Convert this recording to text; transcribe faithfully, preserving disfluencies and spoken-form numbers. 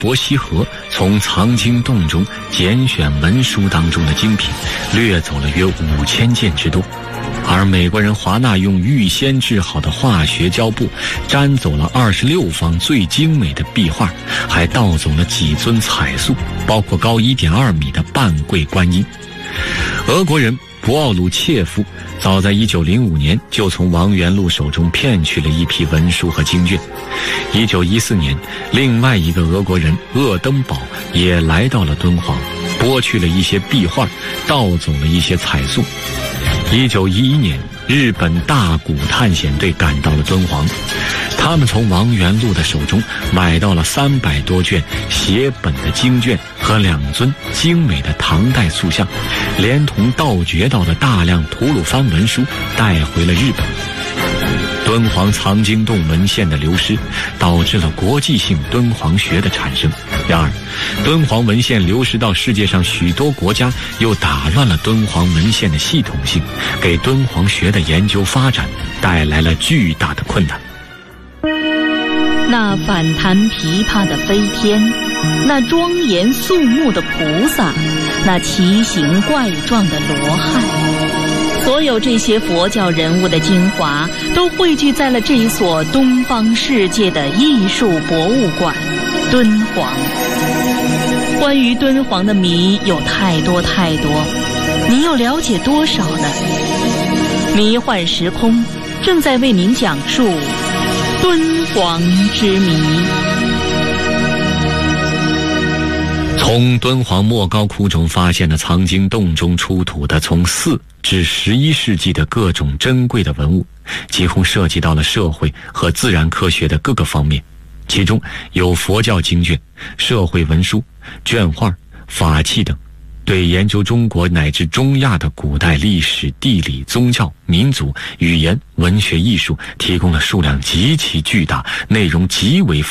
伯希和从藏经洞中拣选文书当中的精品，掠走了约五千件之多。而美国人华纳用预先制好的化学胶布粘走了二十六方最精美的壁画，还盗走了几尊彩塑，包括高一点二米的半跪观音。俄国人博奥鲁切夫早在一九零五年就从王元禄手中骗去了一批文书和经卷。一九一四年，另外一个俄国人鄂登堡也来到了敦煌，剥去了一些壁画，盗走了一些彩塑。一九一一年，日本大古探险队赶到了敦煌，他们从王元禄的手中买到了三百多卷写本的经卷和两尊精美的唐代塑像，连同盗掘到的大量吐鲁番文书带回了日本。敦煌藏经洞文献的流失，导致了国际性敦煌学的产生。然而，敦煌文献流失到世界上许多国家，又打乱了敦煌文献的系统性，给敦煌学的研究发展带来了巨大的困难。 那反弹琵琶的飞天，那庄严肃穆的菩萨，那奇形怪状的罗汉，所有这些佛教人物的精华都汇聚在了这一所东方世界的艺术博物馆——敦煌。关于敦煌的谜有太多太多，你又了解多少呢？迷幻时空正在为您讲述敦煌之谜。 从敦煌莫高窟中发现的藏经洞中出土的从四至十一世纪的各种珍贵的文物，几乎涉及到了社会和自然科学的各个方面，其中有佛教经卷、社会文书、卷画、法器等，对研究中国乃至中亚的古代历史、地理、宗教、民族、语言、文学、艺术提供了数量极其巨大、内容极为